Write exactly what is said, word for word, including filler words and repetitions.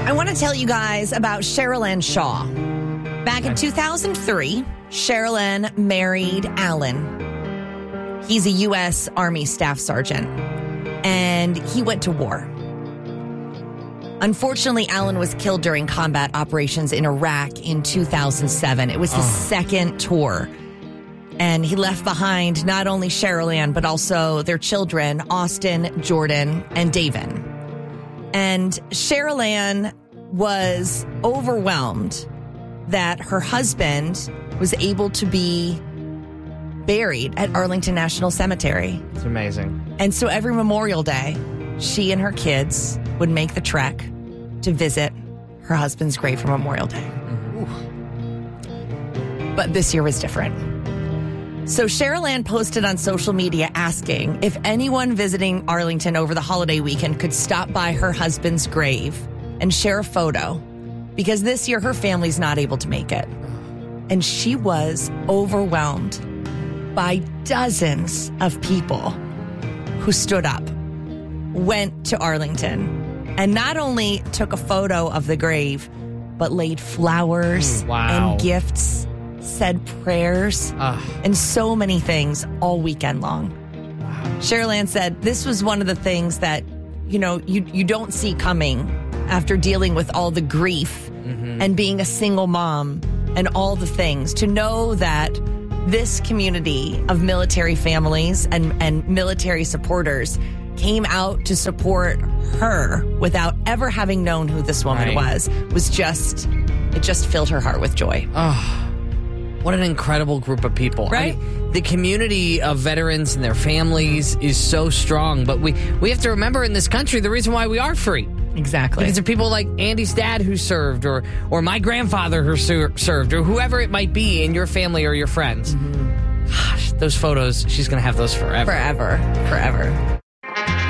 I want to tell you guys about Cheryl Ann Shaw. Back in two thousand three, Cheryl Ann married Alan. He's a U S Army Staff Sergeant, and he went to war. Unfortunately, Alan was killed during combat operations in Iraq in two thousand seven. It was his oh. second tour. And he left behind not only Cheryl Ann, but also their children, Austin, Jordan, and David. And Cheryl Ann was overwhelmed that her husband was able to be buried at Arlington National Cemetery. It's amazing. And so every Memorial Day, she and her kids would make the trek to visit her husband's grave for Memorial Day. Mm-hmm. But this year was different. So Cheryl Ann posted on social media asking if anyone visiting Arlington over the holiday weekend could stop by her husband's grave and share a photo, because this year her family's not able to make it. And she was overwhelmed by dozens of people who stood up, went to Arlington, and not only took a photo of the grave, but laid flowers mm, wow. and gifts, said prayers, uh. and so many things all weekend long. Wow. Cheryl Ann said this was one of the things that, you know, you, you don't see coming after dealing with all the grief mm-hmm. and being a single mom and all the things. To know that this community of military families and, and military supporters came out to support her without ever having known who this woman right. was, was just, it just filled her heart with joy. Oh. What an incredible group of people. Right? I mean, the community of veterans and their families is so strong. But we, we have to remember in this country the reason why we are free. Exactly. Because of people like Andy's dad who served, or or my grandfather who ser- served, or whoever it might be in your family or your friends. Mm-hmm. Gosh, those photos, she's going to have those forever. Forever. Forever.